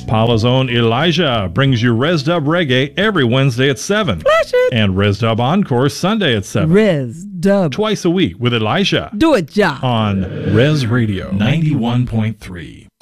Paula's own Elijah brings you Res Dub Reggae every Wednesday at 7. Flash it. And Res Dub Encore Sunday at 7. Res Dub. Twice a week with Elijah. Do it, ja. On Res Radio 91.3.